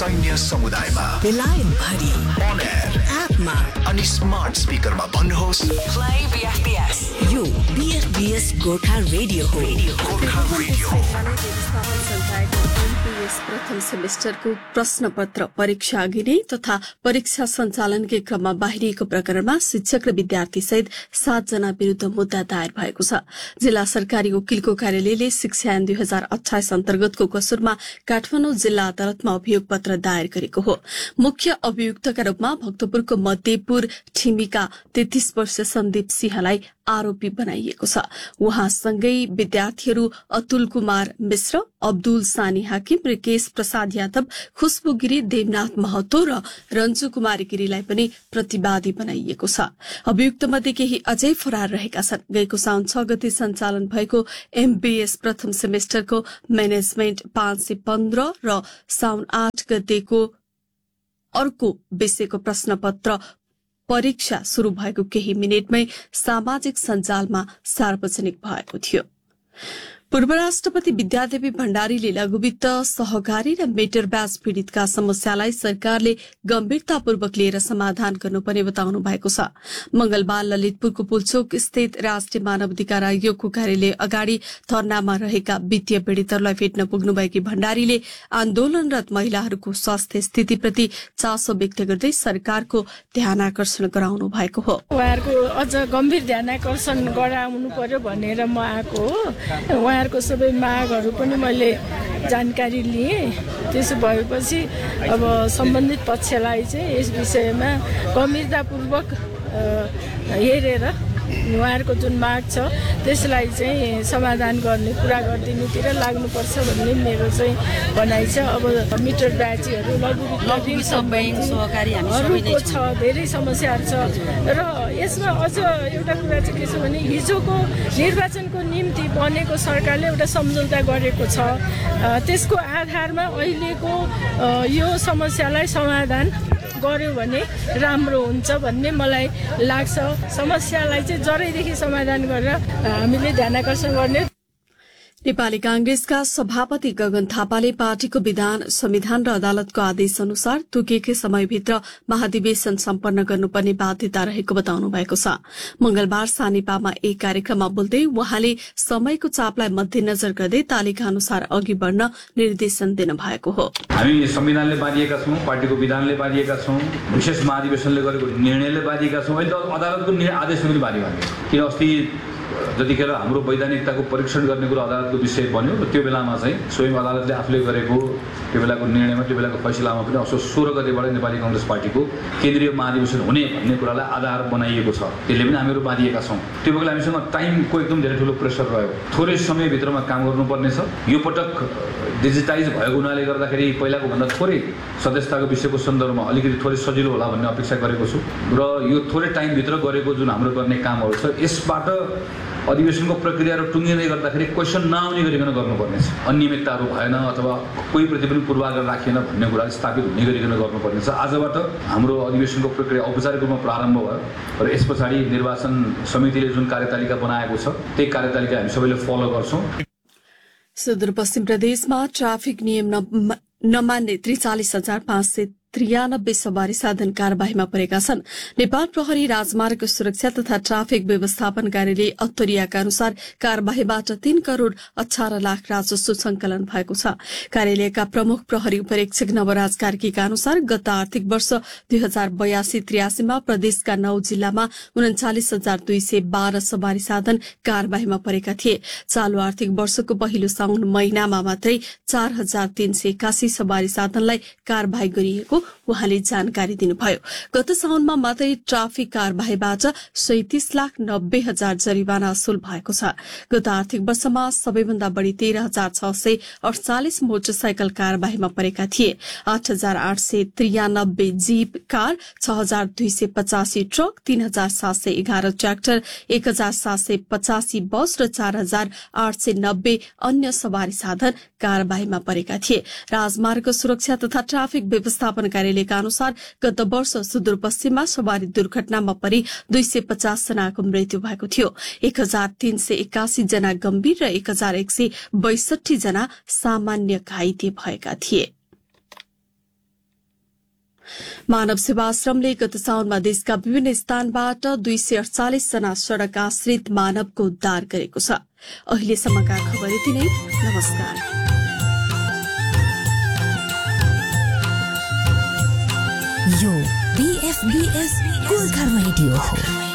सैन्य समुदायमा बेलायत भरि on air एपमा अनि स्मार्ट स्पिकरमा भन्नुहोस् Play BFBS. यो BFBS गोर्खा रेडियो हो। गोर्खा रेडियो प्रथम सेमेस्टरको प्रश्नपत्र परीक्षा अघि नै तथा परीक्षा सञ्चालनकै क्रममा बाहिरिएको प्रकरणमा शिक्षक र विद्यार्थी सहित 7 जना विरूद्ध मुद्दा दायर भएको छ। जिल्ला सरकारी वकिलको कार्यालयले शिक्षा ऐन 2028 अन्तर्गतको कसुरमा काठमाडौँ जिल्ला अदालतमा अभियोग पत्र दायर गरेको हो। मुख्य अभियुक्तका रूपमा भक्तपुरको मध्यपुर ठिमीका 33 वर्षीय सन्दीप सिंहलाई आरोपी बनाइएको छ। उहाँसँगै विद्यार्थीहरू अतुल कुमार मिश्र, अब्दुल सानी हाकिम, रिकेश प्रसाद यादव, खुशबु गिरी, देवनाथ महतो र रञ्जु कुमार गिरीलाई पनि प्रतिवादी बनाइएको छ। अभियुक्त मध्ये केही अझै फरार रहेका छन्। गएको साउन 6 गते सञ्चालन भएको एमबीएस प्रथम सेमेस्टरको म्यानेजमेन्ट 515 र साउन 8 गतेको अर्को विषयको प्रश्नपत्र परीक्षा शुरू भएको केही मिनेटमै सामाजिक सञ्जालमा सार्वजनिक भएको थियो। पूर्व राष्ट्रपति विद्यादेवी भण्डारीले लघुवित्त सहकारी र मेटर ब्याज पीड़ितका समस्यालाई सरकारले गम्भीरतापूर्वक लिएर समाधान गर्नुपर्ने बताउनु भएको छ। मंगलबार ललितपुरको पुलचोक स्थित राष्ट्रिय मानवाधिकार आयोगको कार्यालय अगाडि धरनामा रहेका वित्तीय पीड़ितहरूलाई भेट्न पुग्नुभएकी भण्डारीले आन्दोलनरत महिलाहरूको स्वास्थ्य स्थितिप्रति चासो व्यक्त गर्दै सरकारको ध्यानाकर्षण गराउनु भएको हो। उहाँहरूको अझ गम्भीर ध्यानाकर्षण गराउनु पर्यो भनेर म आएको हो। उहाँहरूको सबै मागहरू पनि मैले जानकारी लिएँ। त्यसो भएपछि अब सम्बन्धित पक्षलाई चाहिँ यस विषयमा गम्भीरतापूर्वक हेरेर उहाँहरूको जुन माग छ त्यसलाई चाहिँ समाधान गर्ने पुरा गरिदिनुतिर लाग्नुपर्छ भन्ने मेरो चाहिँ भनाइ छ। अब मिटर ब्याजीहरू लघुवित्त सहकारीहरूको छ, धेरै समस्याहरू छ र यसमा अझ एउटा कुरा चाहिँ के छ भने हिजोको निर्वाचनको निम्ति बनेको सरकारले एउटा सम्झौता गरेको छ। त्यसको आधारमा अहिलेको यो समस्यालाई समाधान गर्यो भने राम्रो हुन्छ भन्ने मलाई लाग्छ। समस्यालाई चाहिँ जरैदेखि समाधान गरेर हामीले ध्यानाकर्षण गर्ने। नेपाली कांग्रेसका सभापति गगन थापाले पार्टीको विधान, संविधान र अदालतको आदेश अनुसार तोकिएकै समयभित्र महाधिवेशन सम्पन्न गर्नुपर्ने बाध्यता रहेको बताउनु भएको छ। मंगलबार सानेपामा एक कार्यक्रममा बोल्दै उहाँले समयको चापलाई मध्यनजर गर्दै तालिका अनुसार अघि बढ्न निर्देशन दिनु भएको हो। हामी संविधानले बाँधिएका छौं, पार्टीको विधानले बाँधिएका छौं, विशेष महाधिवेशनले गरेको निर्णयले बाँधिएका छौं। अहिले त अदालतको आदेशले पनि बाँधियो हामी। किन अस्ति जतिखेर हाम्रो वैधानिकताको परीक्षण गर्ने कुरा अदालतको विषय बन्यो र त्यो बेलामा चाहिँ स्वयं अदालतले आफूले गरेको त्यो बेलाको निर्णयमा, त्यो बेलाको फैसलामा पनि असो 16 गतेबाट नेपाली कांग्रेस पार्टीको केन्द्रीय महाधिवेशन हुने भन्ने कुरालाई आधार बनाइएको छ। त्यसले पनि हामीहरू बाँधिएका छौं। त्यो बेला हामीसँग टाइमको एकदम धेरै ठुलो प्रेसर रह्यो। थोरै समयभित्रमा काम गर्नुपर्ने छ। यो पटक डिजिटाइज भएको हुनाले गर्दाखेरि पहिलाको भन्दा थोरै सदस्यताको विषयको सन्दर्भमा अलिकति थोरै सजिलो होला भन्ने अपेक्षा गरेको छु र यो थोरै टाइमभित्र गरेको जुन हाम्रो गर्ने कामहरू छ यसबाट अधिवेशनको प्रक्रियाहरू टुङ्गिँदै गर्दाखेरि क्वेसन नआउने गरिकन गर्नुपर्नेछ। अनियमितताहरू भएन अथवा कोही प्रति पनि पूर्वाग्रह राखिएन भन्ने कुरा स्थापित हुने गरिकन गर्नुपर्नेछ। आजबाट हाम्रो अधिवेशनको प्रक्रिया औपचारिक रूपमा प्रारम्भ भयो र यस पछाडि निर्वाचन समितिले जुन कार्यतालिका बनाएको छ त्यही कार्यतालिका हामी सबैले फलो गर्छौं। सुदूरपश्चिम प्रदेशमा ट्राफिक नियम नमान्ने 43,593 सवारी साधन कार्यवाहीमा परेका छन्। नेपाल प्रहरी राजमार्ग सुरक्षा तथा ट्राफिक व्यवस्थापन कार्यालय अत्तरियाका अनुसार कार्यवाहीबाट 3 करोड़ 18 लाख राजस्व संकलन भएको छ। कार्यालयका प्रमुख प्रहरी उपरीक्षक नवराज कार्कीका अनुसार गत आर्थिक वर्ष 2082-83 मा प्रदेशका 9 जिल्लामा 39,212 सवारी साधन कार्यवाहीमा परेका थिए। चालू आर्थिक वर्षको पहिलो साउन महिनामा मात्रै 4,381 सवारी साधनलाई कार्यवाही गरिएको उहाँले जानकारी दिनुभयो। गत साउनमा मात्रै ट्राफिक कार्यवाहीबाट 37,90,000 जरिवाना असुल भएको छ। गत आर्थिक वर्षमा सबैभन्दा बढ़ी 13,648 मोटरसाइकल कार्यवाहीमा परेका थिए। 8,893 जीप कार, 6,285 ट्रक, 3,711 ट्र्याक्टर, 1,785 बस र 4,890 अन्य सवारी साधन कार्यवाहीमा परेका थिए। राजमार्ग सुरक्षा तथा ट्राफिक व्यवस्थापन कार्यालयका अनुसार गत वर्ष सुदूरपश्चिममा सवारी दुर्घटनामा परि 250 जनाको मृत्यु भएको थियो। 1,381 जना गम्भीर र 1,162 जना सामान्य घाइते भएका थिए। मानव सेवा आश्रमले गत साउनमा देशका विभिन्न स्थानबाट 248 जना सड़क आश्रित मानवको उद्धार गरेको छ। अहिलेसम्मका खबर यति नै। नमस्कार। यो BFBS गोर्खा रेडियो हो।